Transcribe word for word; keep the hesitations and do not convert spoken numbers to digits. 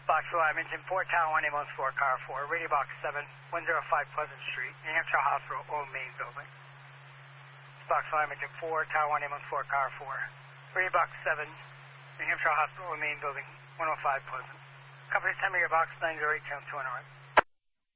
Box Alive, engine four, Tower one, ambulance four, car four, radio box seven, one oh five Pleasant Street, New Hampshire Hospital, old main building. Box Alive, engine four, Tower one, ambulance four, car four, radio box seven, New Hampshire Hospital, old main building, one oh five Pleasant. Company's time of your box, nine zero eight, channel two hundred.